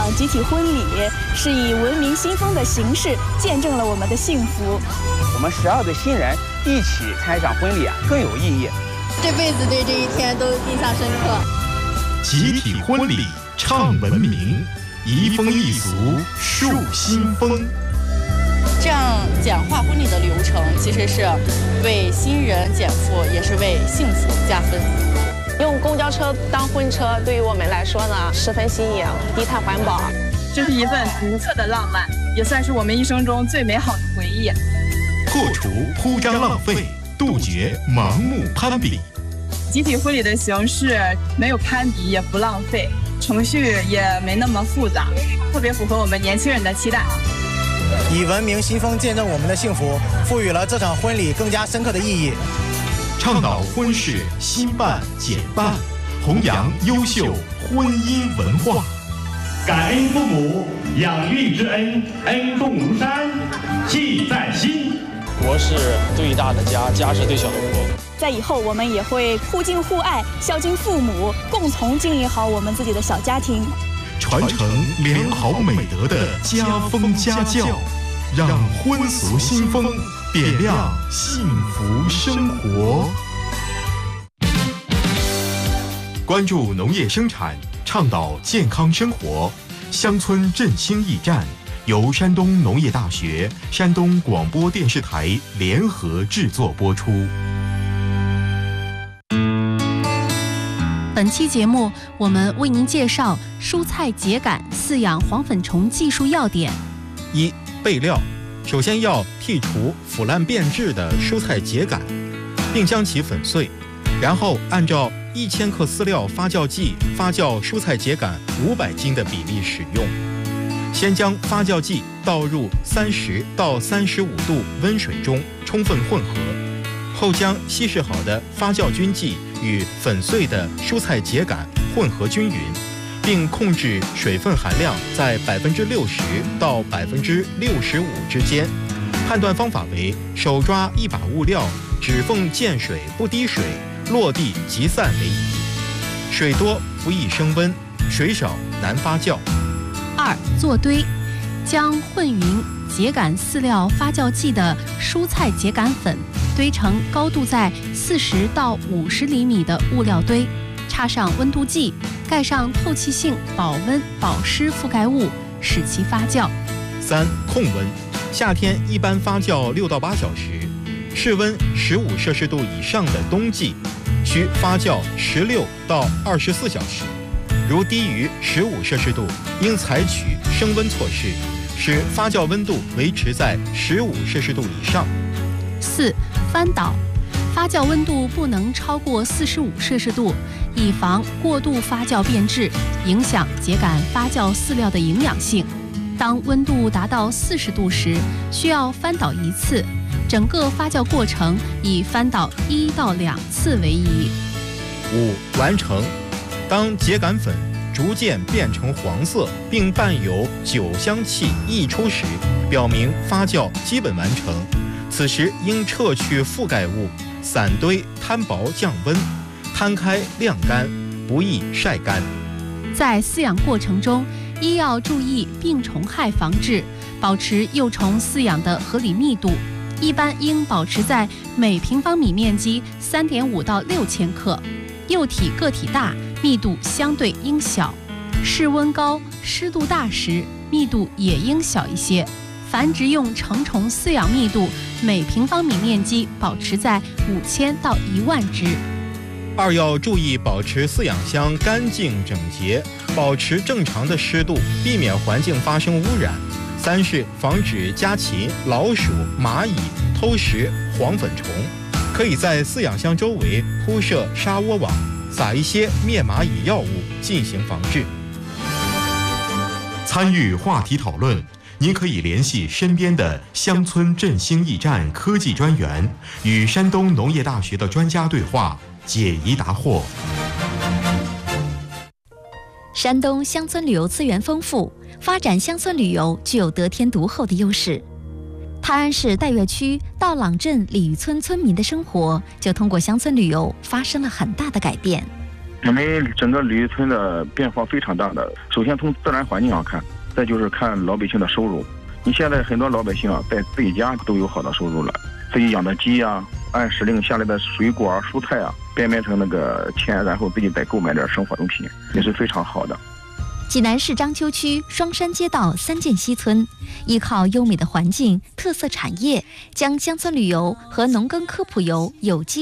场集体婚礼是以文明新风的形式见证了我们的幸福。 我们12对新人一起参与这场婚礼更有意义。 这辈子对这一天都印象深刻。 集体婚礼唱文明，移风易俗树新风。 这样简化婚礼的流程，其实是为新人减负，也是为幸福加分。 用公交车当婚车，对于我们来说呢，十分新颖，低碳环保。 这是一份独特的浪漫，也算是我们一生中最美好的回忆。 破除铺张浪费，杜绝盲目攀比。 集体婚礼的形式没有攀比，也不浪费，程序也没那么复杂，特别符合我们年轻人的期待。 以文明新风见证我们的幸福，赋予了这场婚礼更加深刻的意义。 倡导婚事新办简办，弘扬优秀婚姻文化。 感恩父母养育之恩，恩重如山，记在心。 国是最大的家，家是最小的国。 在以后，我们也会互敬互爱，孝敬父母，共同经营好我们自己的小家庭， 传承良好美德的家风家教，让婚俗新风点亮幸福生活。关注农业生产，倡导健康生活，乡村振兴驿站由山东农业大学、山东广播电视台联合制作播出。 本期节目，我们为您介绍蔬菜秸秆饲养黄粉虫技术要点。 1. 备料，首先要剔除腐烂变质的蔬菜秸秆，并将其粉碎，然后按照1000克饲料发酵剂发酵蔬菜秸秆500斤的比例使用。先将发酵剂倒入30到35度温水中充分混合，后将稀释好的发酵菌剂与粉碎的蔬菜秸秆混合均匀，并控制水分含量在60%到65%之间。判断方法为手抓一把物料，指缝见水不滴水，落地即散为宜。水多不易升温，水少难发酵。 2. 做堆，将混匀秸秆饲料发酵剂的蔬菜秸秆粉堆成高度在40到50厘米的物料堆，插上温度计，盖上透气性保温保湿覆盖物，使其发酵。 3. 控温，夏天一般发酵6到8小时，室温15摄氏度以上的冬季需发酵16到24小时，如低于15摄氏度，应采取升温措施，使发酵温度维持在15摄氏度以上。 4. 翻倒，发酵温度不能超过45摄氏度，以防过度发酵变质，影响秸秆发酵饲料的营养性。当温度达到40度时，需要翻倒1次，整个发酵过程以翻倒1到2次为宜。 5. 完成，当秸秆粉逐渐变成黄色，并伴有酒香气溢出时，表明发酵基本完成。此时应撤去覆盖物，散堆摊薄降温，摊开晾干，不宜晒干。 在饲养过程中，一要注意病虫害防治，保持幼虫饲养的合理密度，一般应保持在每平方米面积3.5到6千克。幼体个体大，密度相对应小，室温高、湿度大时，密度也应小一些。繁殖用成虫饲养密度每平方米面积保持在5000到10000只。 2要注意保持饲养箱干净整洁，保持正常的湿度，避免环境发生污染。3是防止家禽、老鼠、蚂蚁偷食黄粉虫，可以在饲养箱周围铺设沙窝网，撒一些灭蚂蚁药物进行防治。 参与话题讨论，您可以联系身边的乡村振兴驿站科技专员，与山东农业大学的专家对话，解疑答惑。 山东乡村旅游资源丰富，发展乡村旅游具有得天独厚的优势。泰安市岱岳区道朗镇鲤鱼村村民的生活就通过乡村旅游发生了很大的改变。 我们整个旅游村的变化非常大的。首先从自然环境上看，再就是看老百姓的收入。你现在很多老百姓啊，在自己家都有好的收入了，自己养的鸡啊，按时令下来的水果啊、蔬菜啊，变成那个钱，然后自己再购买点生活用品，也是非常好的。 济南市章丘区双山街道三涧西村，依靠优美的环境、特色产业，将乡村旅游和农耕科普游有机